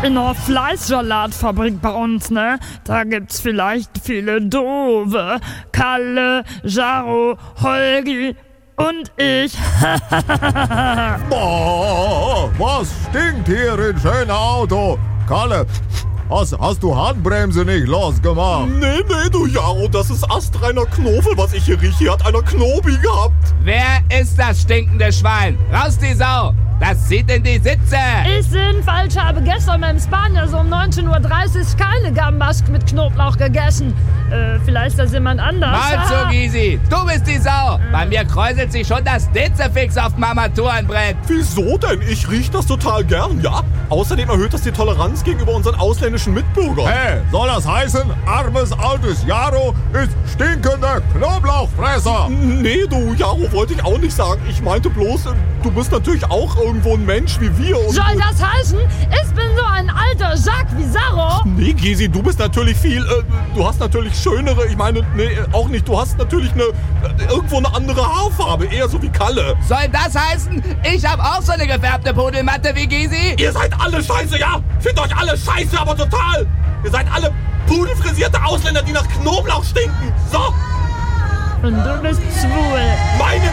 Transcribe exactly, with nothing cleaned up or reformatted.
in einer Fleischsalatfabrik bei uns, ne? Da gibt's vielleicht viele Doofe. Kalle, Jaro, Holgi und ich. Boah, was stinkt hier in schönem Auto? Kalle, hast, hast du Handbremse nicht losgemacht? Nee, nee, du Jaro, das ist astreiner Knofel, was ich hier rieche. Hier hat einer Knobi gehabt. Wer ist das stinkende Schwein? Raus die Sau! Das zieht in die Sitze! Ich jedenfalls habe gestern beim Spanier so um neunzehn Uhr dreißig keine Gambas mit Knoblauch gegessen. Äh, vielleicht ist das jemand anders. Mal zu, Gysi! Du bist die Sau! Bei mir kräuselt sich schon das Dezifix auf dem Armaturenbrett. Wieso denn? Ich riech das total gern, ja? Außerdem erhöht das die Toleranz gegenüber unseren ausländischen Mitbürgern. Hey, soll das heißen, armes altes Jaro ist stinkender Knoblauchfresser? Nee, du Jaro, wollte ich auch nicht sagen. Ich meinte bloß, du bist natürlich auch irgendwo ein Mensch wie wir. Und Soll das heißen, ich bin so ein alter Sack wie Sarro? Nee, Gysi, du bist natürlich viel, äh, du hast natürlich schönere, ich meine, nee, auch nicht, du hast natürlich eine, äh, irgendwo eine andere Haarfarbe, eher so wie Kalle. Soll das heißen, ich habe auch so eine gefärbte Pudelmatte wie Gysi? Ihr seid alle scheiße, ja? Findet euch alle scheiße, aber total. Ihr seid alle pudelfrisierte Ausländer, die nach Knoblauch stinken. So, Und du bist schwul. meine